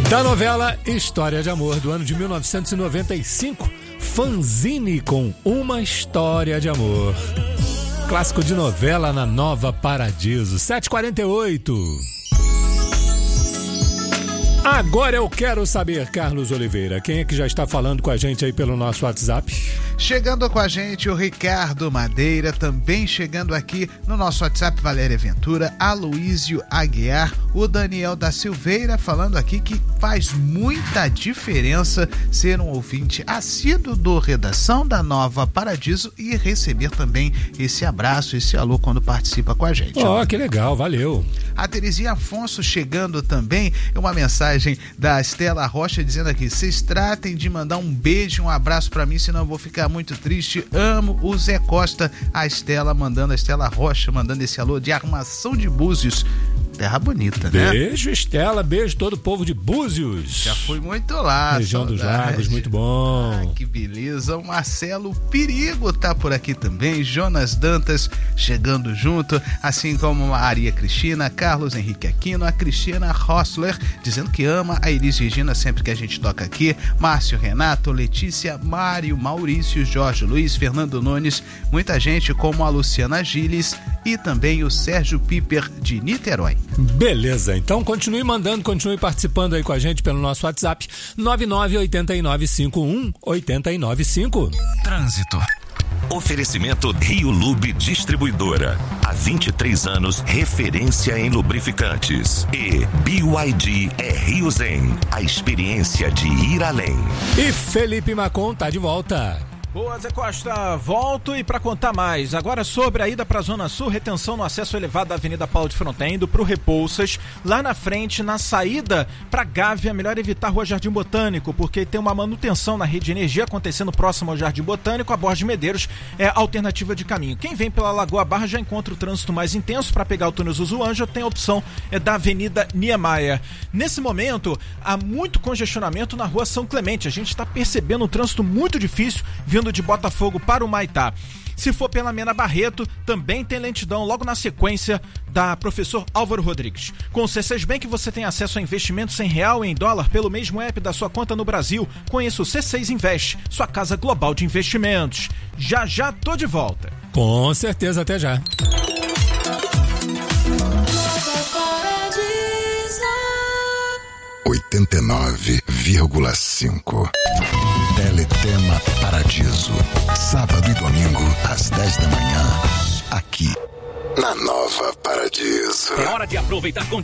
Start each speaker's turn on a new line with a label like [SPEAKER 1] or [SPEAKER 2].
[SPEAKER 1] Da novela História de Amor, do ano de 1995, Fanzine com Uma História de Amor. Clássico de novela na Nova Paradiso, 7h48. Agora eu quero saber, Carlos Oliveira, quem é que já está falando com a gente aí pelo nosso WhatsApp?
[SPEAKER 2] Chegando com a gente o Ricardo Madeira, também chegando aqui no nosso WhatsApp, Valéria Ventura, Aloísio Aguiar, o Daniel da Silveira falando aqui que faz muita diferença ser um ouvinte assíduo do Redação da Nova Paradiso e receber também esse abraço, esse alô quando participa com a gente.
[SPEAKER 1] Ó, que legal, valeu.
[SPEAKER 2] A Terezinha Afonso chegando também, uma mensagem da Estela Rocha dizendo aqui: vocês tratem de mandar um beijo, um abraço pra mim, senão eu vou ficar muito triste, amo o Zé Costa. A Estela Rocha mandando esse alô de Armação de Búzios, terra bonita, né?
[SPEAKER 1] Beijo, Estela, beijo todo o povo de Búzios.
[SPEAKER 2] Já fui muito lá.
[SPEAKER 1] Região dos Lagos, muito bom.
[SPEAKER 2] Ah, que beleza. O Marcelo Perigo tá por aqui também, Jonas Dantas chegando junto, assim como a Maria Cristina, Carlos Henrique Aquino, a Cristina Rossler dizendo que ama a Elis Regina sempre que a gente toca aqui, Márcio Renato, Letícia, Mário, Maurício, Jorge Luiz, Fernando Nunes, muita gente como a Luciana Giles e também o Sérgio Piper de Niterói.
[SPEAKER 1] Beleza, então continue mandando, continue participando aí com a gente pelo nosso WhatsApp 998951-895.
[SPEAKER 3] Trânsito. Oferecimento Rio Lube Distribuidora. Há 23 anos, referência em lubrificantes. E BYD é Rio Zen, a experiência de ir além.
[SPEAKER 1] E Felipe Macon tá de volta.
[SPEAKER 4] Boa, Zé Costa, volto e para contar mais, agora sobre a ida para a Zona Sul, retenção no acesso elevado da Avenida Paulo de Fronten, indo para o Repouças, lá na frente, na saída para Gávea, melhor evitar a Rua Jardim Botânico, porque tem uma manutenção na rede de energia acontecendo próximo ao Jardim Botânico, a Borges Medeiros é a alternativa de caminho. Quem vem pela Lagoa Barra já encontra o trânsito mais intenso, para pegar o túnel Zuzuanja tem a opção da Avenida Niemeyer. Nesse momento, há muito congestionamento na Rua São Clemente, a gente está percebendo um trânsito muito difícil, vindo de Botafogo para o Maitá. Se for pela Mena Barreto, também tem lentidão logo na sequência da Professor Álvaro Rodrigues. Com o C6 Bank você tem acesso a investimentos em real e em dólar pelo mesmo app da sua conta no Brasil. Conheça o C6 Invest, sua casa global de investimentos. Já já tô de volta.
[SPEAKER 1] Com certeza, até já.
[SPEAKER 5] 89,5. Teletema Paradiso. Sábado e domingo, às 10 da manhã. Aqui, na Nova Paradiso.
[SPEAKER 6] É hora de aproveitar com